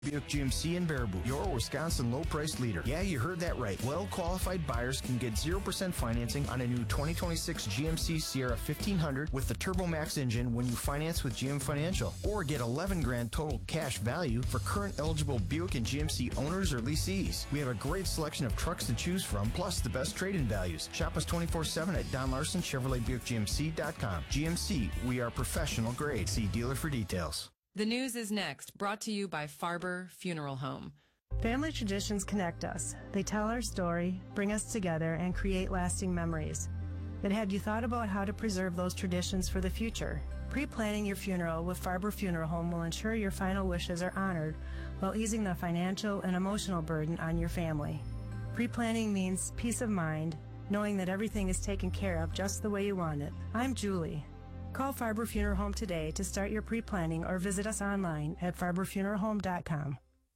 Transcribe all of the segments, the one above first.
Buick GMC in Baraboo, your Wisconsin low-price leader. Yeah, you heard that right. Well-qualified buyers can get 0% financing on a new 2026 GMC Sierra 1500 with the TurboMax engine when you finance with GM Financial. Or get $11,000 total cash value for current eligible Buick and GMC owners or lessees. We have a great selection of trucks to choose from, plus the best trade-in values. Shop us 24/7 at Don Larson Chevrolet BuickGMC.com. GMC, we are professional grade. See dealer for details. The news is next, brought to you by Farber Funeral Home. Family traditions connect us. They tell our story, bring us together, and create lasting memories. But have you thought about how to preserve those traditions for the future? Pre-planning your funeral with Farber Funeral Home will ensure your final wishes are honored while easing the financial and emotional burden on your family. Pre-planning means peace of mind, knowing that everything is taken care of just the way you want it. I'm Julie. Call Farber Funeral Home today to start your pre-planning or visit us online at farberfuneralhome.com.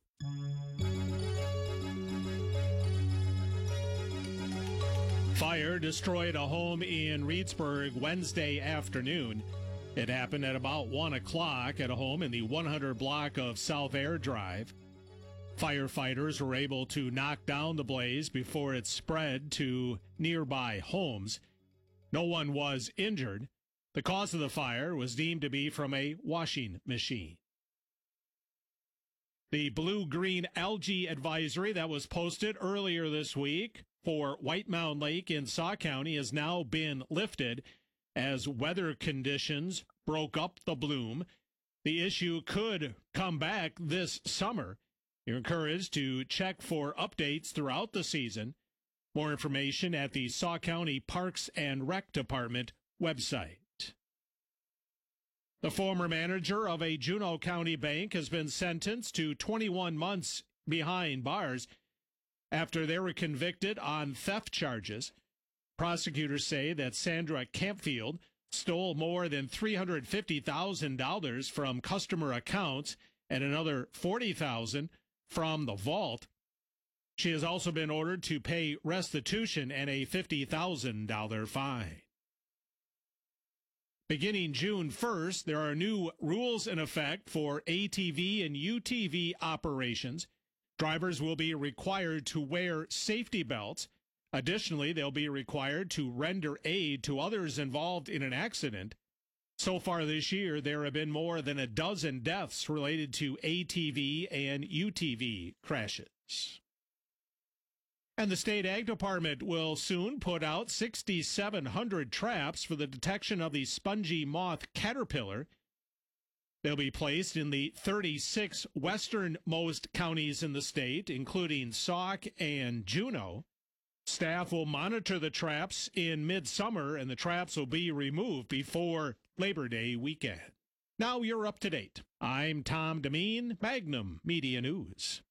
Fire destroyed a home in Reedsburg Wednesday afternoon. It happened at about 1 o'clock at a home in the 100 block of South Air Drive. Firefighters were able to knock down the blaze before it spread to nearby homes. No one was injured. The cause of the fire was deemed to be from a washing machine. The blue-green algae advisory that was posted earlier this week for White Mound Lake in Sauk County has now been lifted as weather conditions broke up the bloom. The issue could come back this summer. You're encouraged to check for updates throughout the season. More information at the Sauk County Parks and Rec Department website. The former manager of a Juneau County bank has been sentenced to 21 months behind bars after they were convicted on theft charges. Prosecutors say that Sandra Campfield stole more than $350,000 from customer accounts and another $40,000 from the vault. She has also been ordered to pay restitution and a $50,000 fine. Beginning June 1st, there are new rules in effect for ATV and UTV operations. Drivers will be required to wear safety belts. Additionally, they'll be required to render aid to others involved in an accident. So far this year, there have been more than a dozen deaths related to ATV and UTV crashes. And the State Ag Department will soon put out 6,700 traps for the detection of the spongy moth caterpillar. They'll be placed in the 36 westernmost counties in the state, including Sauk and Juneau. Staff will monitor the traps in midsummer, and the traps will be removed before Labor Day weekend. Now you're up to date. I'm Tom Demeen, Magnum Media News.